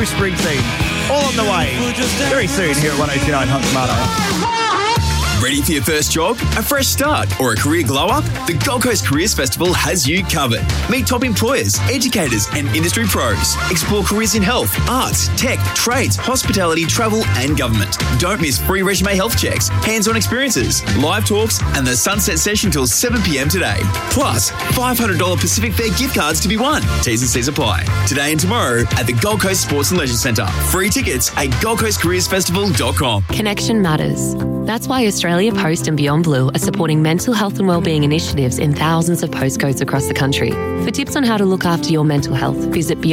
Bruce Springsteen. All on the way. Very soon here at 102.9 Hot Tomato. Ready for your first job, a fresh start, or a career glow-up? The Gold Coast Careers Festival has you covered. Meet top employers, educators and industry pros. Explore careers in health, arts, tech, trades, hospitality, travel and government. Don't miss free resume health checks, hands-on experiences, live talks and the sunset session till 7 p.m. today. Plus, $500 Pacific Fair gift cards to be won. T's and C's apply. Today and tomorrow at the Gold Coast Sports and Leisure Centre. Free tickets at goldcoastcareersfestival.com. Connection matters. That's why Australia Post and Beyond Blue are supporting mental health and wellbeing initiatives in thousands of postcodes across the country. For tips on how to look after your mental health, visit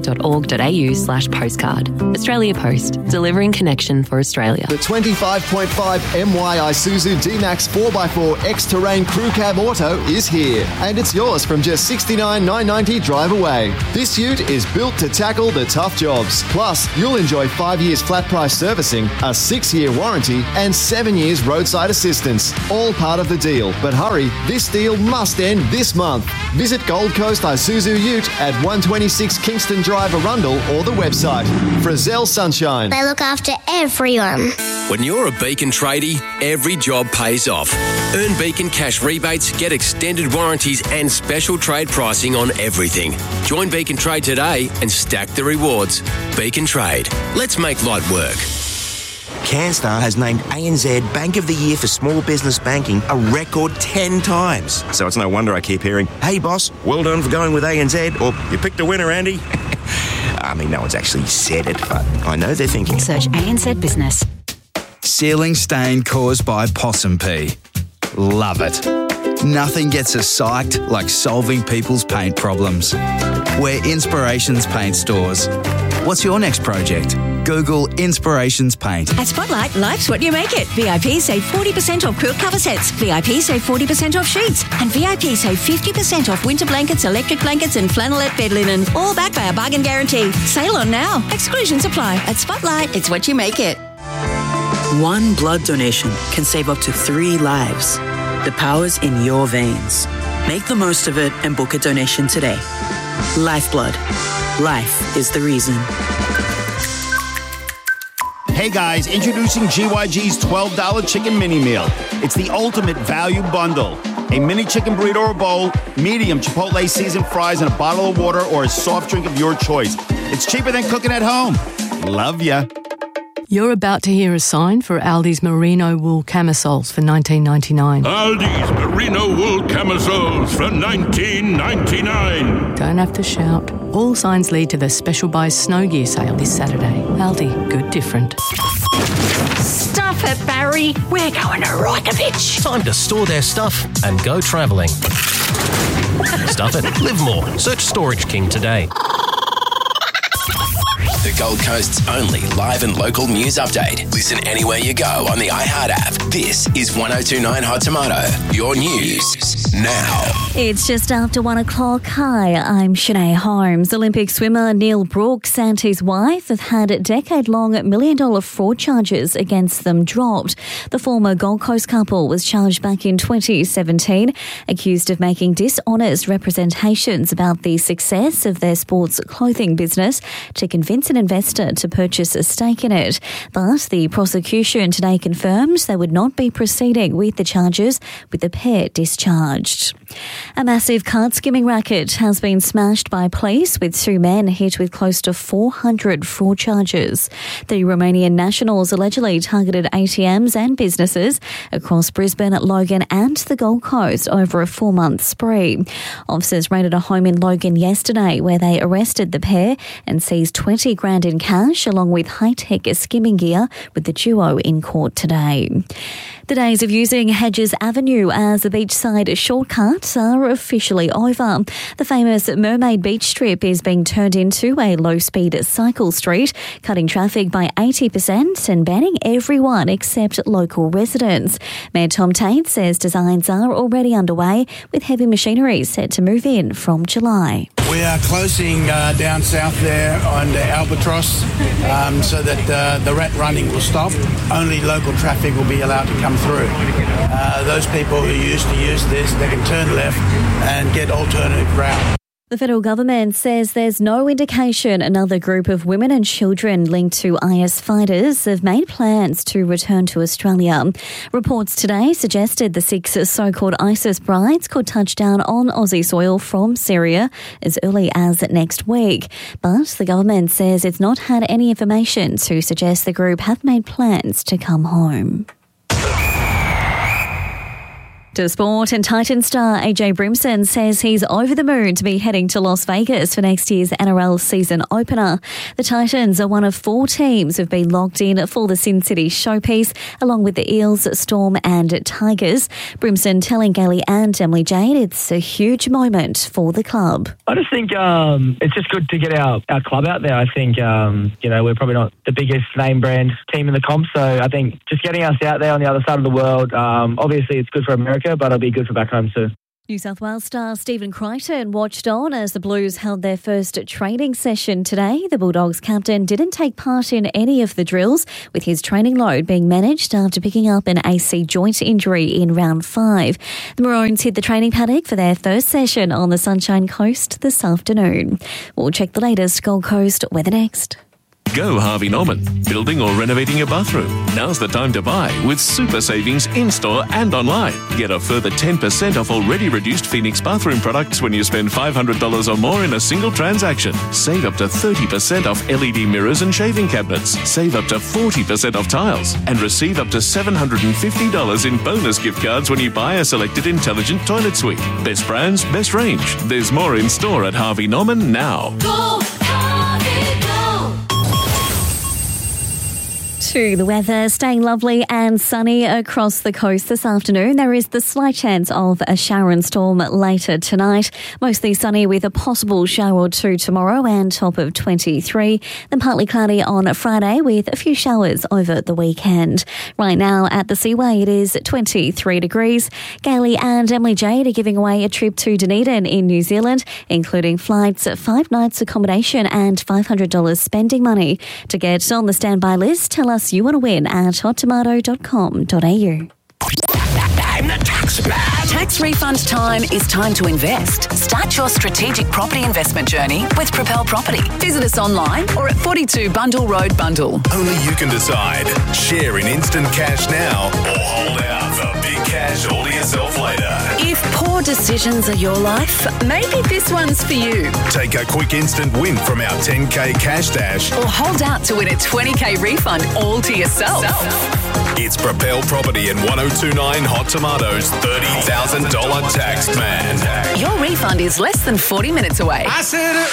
beyondblue.org.au/postcard. Australia Post, delivering connection for Australia. The 25.5 MY Isuzu D-Max 4x4 X-Terrain Crew Cab Auto is here, and it's yours from just $69,990 drive away. This ute is built to tackle the tough jobs. Plus, you'll enjoy 5 years flat price servicing, a 6-year warranty, and 7 years roadside assistance. All part of the deal. But hurry, this deal must end this month. Visit Gold Coast Isuzu Ute at 126 Kingston Drive, Arundel, or the website. Frizzell Sunshine. They look after everyone. When you're a Beacon tradie, every job pays off. Earn Beacon cash rebates, get extended warranties and special trade pricing on everything. Join Beacon Trade today and stack the rewards. Beacon Trade. Let's make light work. CanStar has named ANZ Bank of the Year for Small Business Banking a record 10 times. So it's no wonder I keep hearing, "Hey boss, well done for going with ANZ," or "You picked a winner, Andy." I mean, no one's actually said it, but I know they're thinking. Search ANZ Business. Ceiling stain caused by possum pee. Love it. Nothing gets us psyched like solving people's paint problems. We're Inspirations Paint Stores. What's your next project? Google Inspirations Paint. At Spotlight, life's what you make it. VIP save 40% off quilt cover sets. VIP save 40% off sheets. And VIP save 50% off winter blankets, electric blankets and flannelette bed linen. All backed by a bargain guarantee. Sale on now. Exclusions apply. At Spotlight, it's what you make it. One blood donation can save up to 3 lives. The power's in your veins. Make the most of it and book a donation today. Lifeblood. Life is the reason. Hey guys, introducing GYG's $12 chicken mini meal. It's the ultimate value bundle. A mini chicken burrito or bowl, medium Chipotle seasoned fries, and a bottle of water or a soft drink of your choice. It's cheaper than cooking at home. Love ya. You're about to hear a sign for Aldi's Merino wool camisoles for $19.99. Aldi's Merino wool camisoles for $19.99. Don't have to shout. All signs lead to the Special Buys Snow Gear sale this Saturday. Aldi, good different. Stuff it, Barry. We're going to Rokovich. Time to store their stuff and go travelling. Stuff it. Live more. Search Storage King today. The Gold Coast's only live and local news update. Listen anywhere you go on the iHeart app. This is 102.9 Hot Tomato. Your news now. It's just after 1 o'clock. Hi, I'm Shanae Holmes. Olympic swimmer Neil Brooks and his wife have had decade-long $1 million fraud charges against them dropped. The former Gold Coast couple was charged back in 2017, accused of making dishonest representations about the success of their sports clothing business to convince an investor to purchase a stake in it. But the prosecution today confirmed they would not be proceeding with the charges, with the pair discharged. A massive card skimming racket has been smashed by police, with 2 men hit with close to 400 fraud charges. The Romanian nationals allegedly targeted ATMs and businesses across Brisbane, Logan and the Gold Coast over a 4-month spree. Officers raided a home in Logan yesterday where they arrested the pair and seized $20 grand in cash along with high-tech skimming gear, with the duo in court today. The days of using Hedges Avenue as a beachside shortcut are officially over. The famous Mermaid Beach Strip is being turned into a low-speed cycle street, cutting traffic by 80% and banning everyone except local residents. Mayor Tom Tate says designs are already underway, with heavy machinery set to move in from July. We are closing down south there on the Albatross so that the rat running will stop. Only local traffic will be allowed to come through. Those people who used to use this, they can turn left and get alternative route. The federal government says there's no indication another group of women and children linked to IS fighters have made plans to return to Australia. Reports today suggested the 6 so-called ISIS brides could touch down on Aussie soil from Syria as early as next week. But the government says it's not had any information to suggest the group have made plans to come home. To sport, and Titan star AJ Brimson says he's over the moon to be heading to Las Vegas for next year's NRL season opener. The Titans are one of 4 teams who've been locked in for the Sin City showpiece, along with the Eels, Storm and Tigers. Brimson telling Gailey and Emily Jade it's a huge moment for the club. I just think it's just good to get our club out there. I think, we're probably not the biggest name brand team in the comp, so I think just getting us out there on the other side of the world, obviously it's good for America, but it'll be good for back home too. New South Wales star Stephen Crichton watched on as the Blues held their first training session today. The Bulldogs captain didn't take part in any of the drills, with his training load being managed after picking up an AC joint injury in round 5. The Maroons hit the training paddock for their first session on the Sunshine Coast this afternoon. We'll check the latest Gold Coast weather next. Go Harvey Norman. Building or renovating your bathroom? Now's the time to buy with super savings in-store and online. Get a further 10% off already reduced Phoenix bathroom products when you spend $500 or more in a single transaction. Save up to 30% off LED mirrors and shaving cabinets. Save up to 40% off tiles. And receive up to $750 in bonus gift cards when you buy a selected intelligent toilet suite. Best brands, best range. There's more in store at Harvey Norman now. Go! To the weather, staying lovely and sunny across the coast this afternoon. There is the slight chance of a shower and storm later tonight. Mostly sunny with a possible shower or two tomorrow and top of 23. Then partly cloudy on Friday with a few showers over the weekend. Right now at the Seaway it is 23 degrees. Gailey and Emily Jade are giving away a trip to Dunedin in New Zealand, including flights, 5 nights accommodation and $500 spending money. To get on the standby list, tell us you want to win at hottomato.com.au. I'm the tax man. Tax refund time is time to invest. Start your strategic property investment journey with Propel Property. Visit us online or at 42 Bundle Road, Bundle. Only you can decide. Share in instant cash now or hold out for big cash all to yourself later. If poor decisions are your life, maybe this one's for you. Take a quick instant win from our 10K cash dash or hold out to win a 20K refund all to yourself. It's Propel Property and 1029 Hot Tomatoes $30,000 tax man. Your refund is less than 40 minutes away.